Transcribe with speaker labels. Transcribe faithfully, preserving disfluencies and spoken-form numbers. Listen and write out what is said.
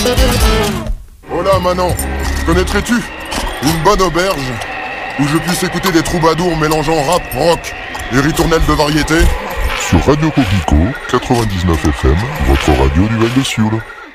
Speaker 1: Oh là, Manon, connaîtrais-tu une bonne auberge où je puisse écouter des troubadours mélangeant rap, rock et ritournelles de variété?
Speaker 2: Sur Radio Coquelicot, quatre-vingt-dix-neuf F M, votre radio du Val de Sioule.